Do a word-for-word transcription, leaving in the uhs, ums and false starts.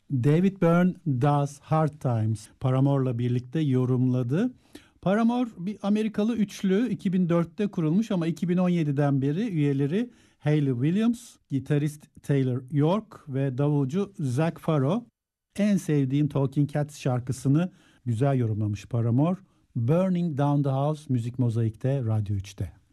David Byrne Does Hard Times Paramore'la birlikte yorumladı. Paramore bir Amerikalı üçlü, iki bin dörtte kurulmuş ama iki bin on yediden beri üyeleri Hayley Williams, gitarist Taylor York ve davulcu Zac Farro. En sevdiğim Talking Cats şarkısını güzel yorumlamış Paramore. Burning Down the House Müzik Mozaik'te, Radyo üçte.